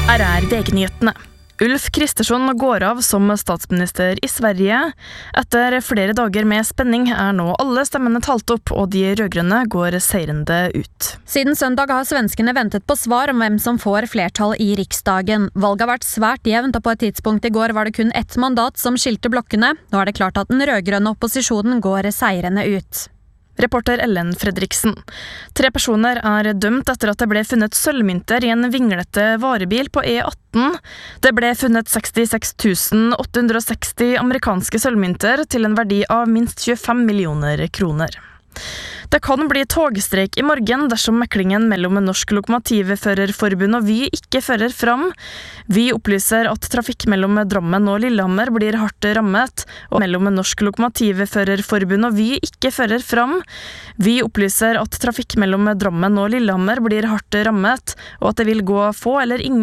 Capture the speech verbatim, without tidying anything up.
Her er V G-nyhetene. Ulf Kristersson går av som statsminister i Sverige. Etter flere dager med spenning er nå alle stemmene talt opp, og de rødgrønne går seirende ut. Siden søndag har svenskene ventet på svar om hvem som får flertall i Riksdagen. Valget har vært svært jevnt, og på et tidspunkt i går var det kun ett mandat som skilte blokkene. Nå er det klart at den rødgrønne opposisjonen går seirende ut. Reporter Ellen Fredriksen. Tre personer er dømt etter at det ble funnet sølvmynter i en vinglete varebil på E atten. Det ble funnet sekstiseks tusen åtte hundre og seksti amerikanske sølvmynter til en verdi av minst tjuefem millioner kroner. Det kan bli togstreik i morgen dersom meklingen mellom Norsk Lokomotivførerforbund og Vy ikke fører fram. Vy opplyser at trafikk mellom Drammen og Lillehammer blir hardt rammet, og mellom Norsk Lokomotivførerforbund og Vy ikke fører fram. Vy opplyser at trafikk mellom Drammen og Lillehammer blir hardt rammet, og at det vil gå få eller ingen